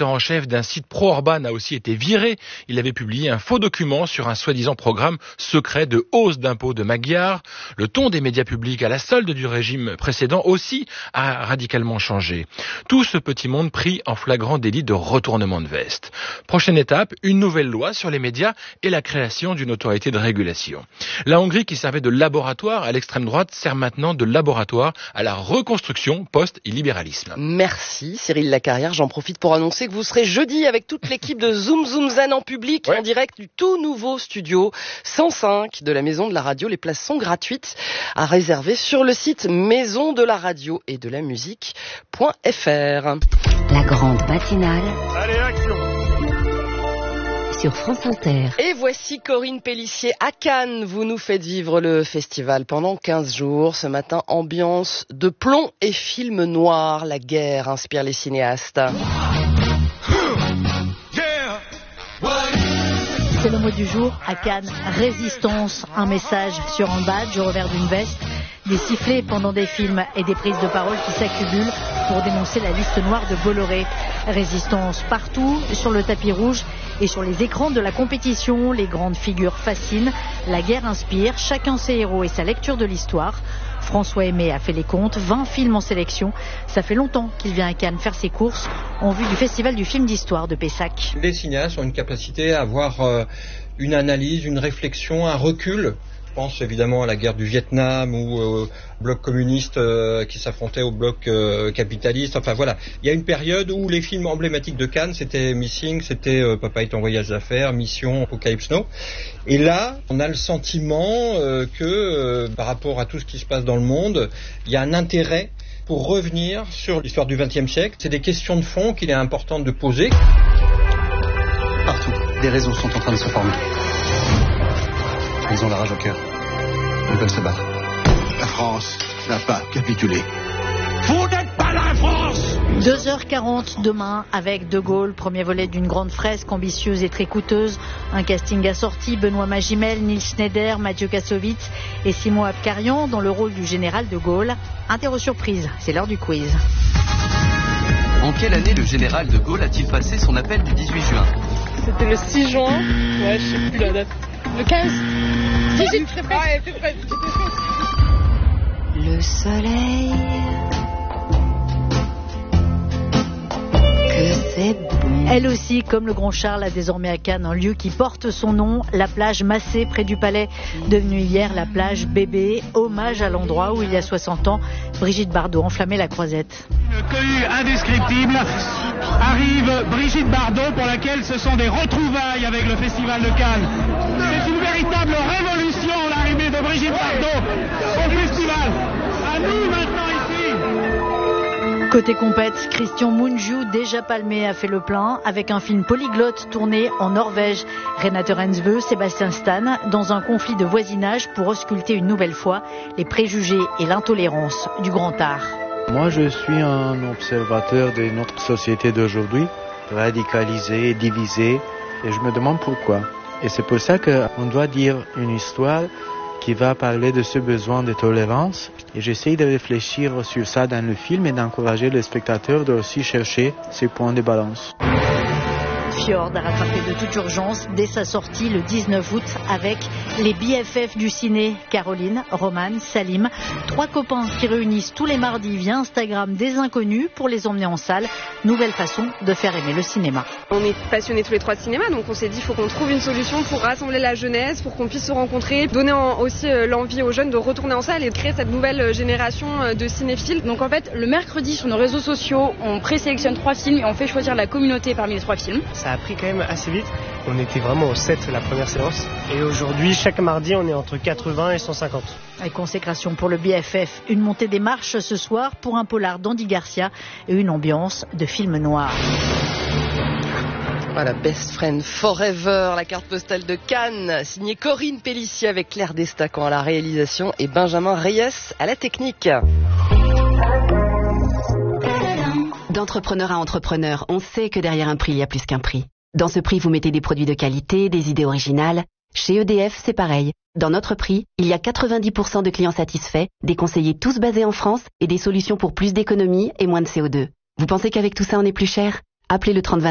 rédacteur en chef d'un site pro-Orban a aussi été viré. Il avait publié un faux document sur un soi-disant programme secret de hausse d'impôts de Magyar. Le ton des médias publics à la solde du régime précédent aussi a radicalement changé. Tout ce petit monde pris en flagrant délit de retournement de veste. Prochaine étape, une nouvelle loi sur les médias et la création d'une autorité de régulation. La Hongrie, qui servait de laboratoire à l'extrême droite, sert maintenant de laboratoire à la reconstruction post-illibéralisme. Merci Cyril Lacarrière. J'en profite pour annoncer que vous serez jeudi avec toute l'équipe de Zoom Zoom Zen en public, en direct du tout nouveau studio 105 de la Maison de la Radio. Les places sont gratuites à réserver sur le site maison de la radio et de la musique.fr. La grande matinale. Allez, action! Sur France Inter. Et voici Corinne Pélissier à Cannes. Vous nous faites vivre le festival pendant 15 jours. Ce matin, ambiance de plomb et film noir. La guerre inspire les cinéastes. C'est le mot du jour à Cannes. Résistance, un message sur un badge au revers d'une veste. Des sifflets pendant des films et des prises de parole qui s'accumulent pour dénoncer la liste noire de Bolloré. Résistance partout, sur le tapis rouge et sur les écrans de la compétition. Les grandes figures fascinent, la guerre inspire, chacun ses héros et sa lecture de l'histoire. François Aimé a fait les comptes, 20 films en sélection. Ça fait longtemps qu'il vient à Cannes faire ses courses en vue du festival du film d'histoire de Pessac. Les cinéastes ont une capacité à avoir une analyse, une réflexion, un recul. Je pense évidemment à la guerre du Vietnam ou au bloc communiste qui s'affrontait au bloc capitaliste. Enfin voilà, il y a une période où les films emblématiques de Cannes, c'était Missing, c'était Papa est en voyage d'affaires, Mission, Apocalypse Now. Et là, on a le sentiment que par rapport à tout ce qui se passe dans le monde, il y a un intérêt pour revenir sur l'histoire du XXe siècle. C'est des questions de fond qu'il est important de poser. Partout, des réseaux sont en train de se former. Ils ont la rage au cœur. Ils veulent se battre. La France n'a pas capitulé. Vous n'êtes pas la France! 2h40 demain avec De Gaulle, premier volet d'une grande fresque ambitieuse et très coûteuse. Un casting assorti, Benoît Magimel, Nils Schneider, Mathieu Kassovitz et Simon Abkarian dans le rôle du général De Gaulle. Interro surprise, c'est l'heure du quiz. En quelle année le général De Gaulle a-t-il passé son appel du 18 juin? C'était le 6 juin. Ouais, je sais plus la date. Le 15. 18, très près. Le soleil, que c'est bon. Elle aussi, comme le Grand Charles, a désormais à Cannes un lieu qui porte son nom, la plage Massé près du Palais, devenue hier la plage Bébé, hommage à l'endroit où il y a 60 ans, Brigitte Bardot enflammait la Croisette. Une cohue indescriptible arrive Brigitte Bardot pour laquelle ce sont des retrouvailles avec le Festival de Cannes. C'est une véritable révolution l'arrivée de Brigitte Bardot au festival. À nous maintenant ici. Côté compète, Christian Mungiu, déjà palmé, a fait le plein avec un film polyglotte tourné en Norvège. Renate Rensbø, Sébastien Stan, dans un conflit de voisinage pour ausculter une nouvelle fois les préjugés et l'intolérance du grand art. Moi, je suis un observateur de notre société d'aujourd'hui, radicalisée, divisée, et je me demande pourquoi. Et c'est pour ça qu'on doit dire une histoire qui va parler de ce besoin de tolérance. Et j'essaye de réfléchir sur ça dans le film et d'encourager les spectateurs de aussi chercher ces points de balance. Fjord a rattrapé de toute urgence dès sa sortie le 19 août avec les BFF du ciné, Caroline, Roman, Salim, 3 copains qui réunissent tous les mardis via Instagram des inconnus pour les emmener en salle. Nouvelle façon de faire aimer le cinéma. On est passionnés tous les 3 de cinéma, donc on s'est dit qu'il faut qu'on trouve une solution pour rassembler la jeunesse, pour qu'on puisse se rencontrer, donner aussi l'envie aux jeunes de retourner en salle et de créer cette nouvelle génération de cinéphiles. Donc en fait, le mercredi sur nos réseaux sociaux, on présélectionne 3 films et on fait choisir la communauté parmi les 3 films. Ça a pris quand même assez vite. On était vraiment au 7 la première séance. Et aujourd'hui, chaque mardi, on est entre 80 et 150. Et consécration pour le BFF. Une montée des marches ce soir pour un polar d'Andy Garcia et une ambiance de film noir. Voilà, Best Friend Forever, la carte postale de Cannes, signée Corinne Pélissier avec Claire Destacan à la réalisation et Benjamin Reyes à la technique. D'entrepreneur à entrepreneur, on sait que derrière un prix, il y a plus qu'un prix. Dans ce prix, vous mettez des produits de qualité, des idées originales. Chez EDF, c'est pareil. Dans notre prix, il y a 90% de clients satisfaits, des conseillers tous basés en France et des solutions pour plus d'économies et moins de CO2. Vous pensez qu'avec tout ça, on est plus cher ? Appelez le 30